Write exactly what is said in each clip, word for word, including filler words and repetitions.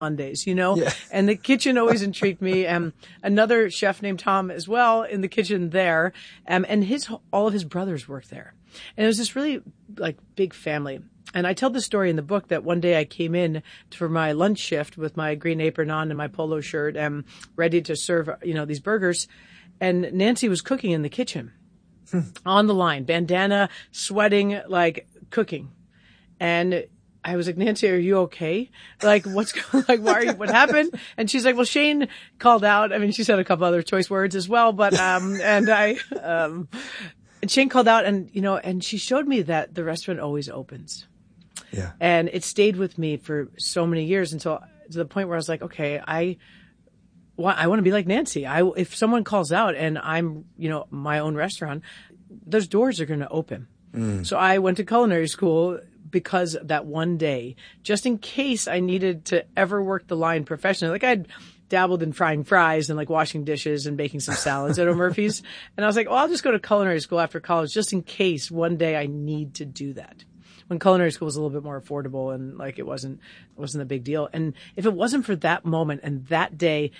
Mondays, you know, Yeah. and the kitchen always intrigued me. And another chef named Tom as well in the kitchen there. Um, and his, all of his brothers worked there. And it was this really like big family. And I tell the story in the book that one day I came in for my lunch shift with my green apron on and my polo shirt and ready to serve, you know, these burgers. And Nancy was cooking in the kitchen on the line, bandana, sweating, like cooking. And I was like, Nancy, are you okay? Like, what's going, like, why are you, what happened? And she's like, well, Shane called out. I mean, she said a couple other choice words as well, but, um, and I, um, and Shane called out and, you know, and she showed me that the restaurant always opens. Yeah. And it stayed with me for so many years until to the point where I was like, okay, I, well, I want to be like Nancy. I, if someone calls out and I'm, you know, my own restaurant, those doors are going to open. Mm. So I went to culinary school because that one day, just in case I needed to ever work the line professionally. Like I'd dabbled in frying fries and like washing dishes and baking some salads at O'Murphy's. And I was like, well, I'll just go to culinary school after college just in case one day I need to do that. When culinary school was a little bit more affordable and like it wasn't, it wasn't a big deal. And if it wasn't for that moment and that day,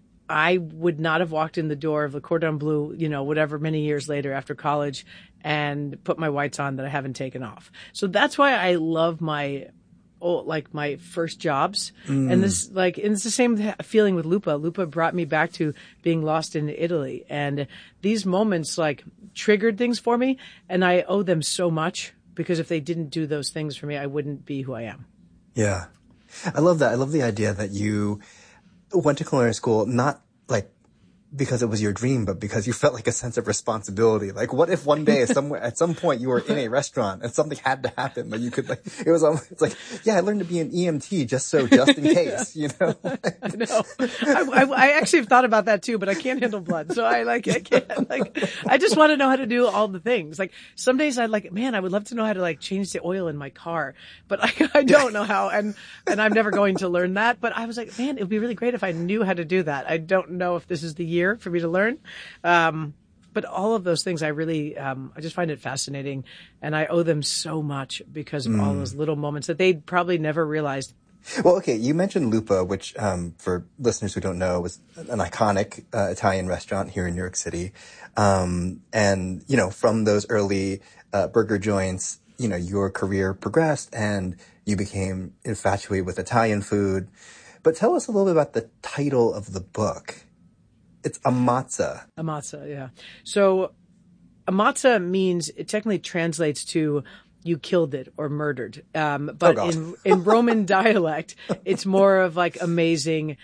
I would not have walked in the door of the Cordon Bleu, you know, whatever, many years later after college and put my whites on that I haven't taken off. So that's why I love my, oh, like my first jobs. Mm. And this, like, and it's the same feeling with Lupa. Lupa brought me back to being lost in Italy. And these moments like triggered things for me. And I owe them so much because if they didn't do those things for me, I wouldn't be who I am. Yeah. I love that. I love the idea that you went to culinary school, not like because it was your dream, but because you felt like a sense of responsibility. Like, what if one day, somewhere, at some point, you were in a restaurant and something had to happen? Like, you could, like, it was, um, it's like, yeah, I learned to be an E M T just so, just in case, you know? I know. I, I, I actually have thought about that too, but I can't handle blood. So I like, I can't, like, I just want to know how to do all the things. Like, some days I'd like, man, I would love to know how to like change the oil in my car, but I, I don't know how. And, and I'm never going to learn that. But I was like, man, it would be really great if I knew how to do that. I don't know if this is the year for me to learn. Um, but all of those things, I really, um, I just find it fascinating. And I owe them so much because of mm. all those little moments that they probably never realized. Well, okay, you mentioned Lupa, which, um, for listeners who don't know, was an iconic uh, Italian restaurant here in New York City. Um, and, you know, from those early uh, burger joints, you know, your career progressed and you became infatuated with Italian food. But tell us a little bit about the title of the book. It's Ammazza. Ammazza, yeah. So Ammazza means, it technically translates to you killed it or murdered. Um, but oh in, in Roman dialect, it's more of like amazing.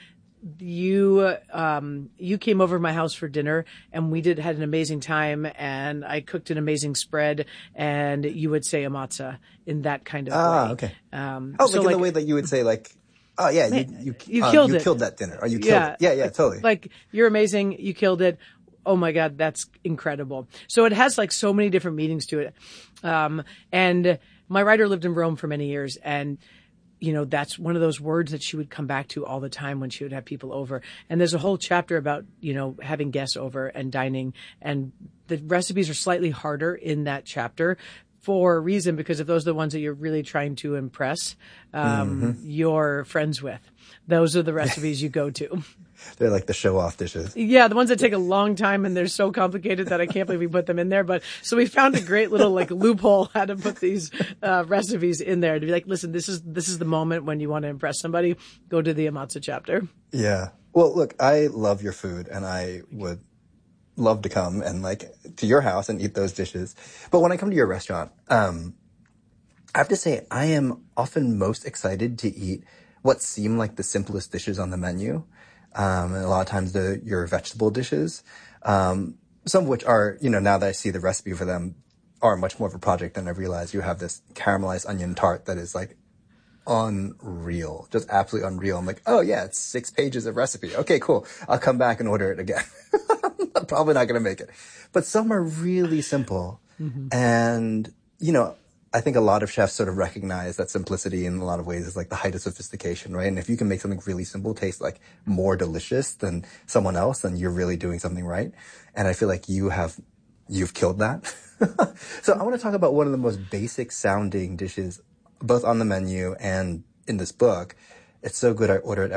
You, um, you came over to my house for dinner and we did, had an amazing time and I cooked an amazing spread and you would say Ammazza in that kind of ah, way. okay. Um, oh, so like in like, the way that you would say like, oh yeah, you, you, you uh, killed you it. killed that dinner or you killed yeah. it. Yeah, yeah, like, totally. Like, you're amazing. You killed it. Oh my God, that's incredible. So it has like so many different meanings to it. Um, and my writer lived in Rome for many years and, you know, that's one of those words that she would come back to all the time when she would have people over. And there's a whole chapter about, you know, having guests over and dining, and the recipes are slightly harder in that chapter for a reason, because if those are the ones that you're really trying to impress, um, mm-hmm. your friends with, those are the recipes you go to. They're like the show-off dishes. Yeah, the ones that take a long time and they're so complicated that I can't believe we put them in there. But so we found a great little like loophole how to put these uh, recipes in there to be like, listen, this is this is the moment when you want to impress somebody. Go to the Ammazza chapter. Yeah. Well, look, I love your food, and I would love to come and like to your house and eat those dishes. But when I come to your restaurant, um, I have to say I am often most excited to eat what seem like the simplest dishes on the menu. Um, and a lot of times the, your vegetable dishes, um, some of which are, you know, now that I see the recipe for them, are much more of a project than I realized. You have this caramelized onion tart that is like unreal, just absolutely unreal. I'm like, oh yeah, it's six pages of recipe. Okay, cool. I'll come back and order it again. I'm probably not going to make it. But some are really simple. Mm-hmm. And, you know, I think a lot of chefs sort of recognize that simplicity in a lot of ways is like the height of sophistication, right? And if you can make something really simple taste like more delicious than someone else, then you're really doing something right. And I feel like you have, you've killed that. So I want to talk about one of the most basic sounding dishes, both on the menu and in this book, It's so good. I order it